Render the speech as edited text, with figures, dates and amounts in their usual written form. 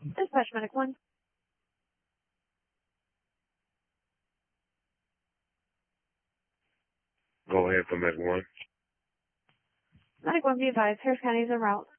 Dispatch Medic 1. Go ahead for Medic 1. Medic 1, be advised, Harris County is en route.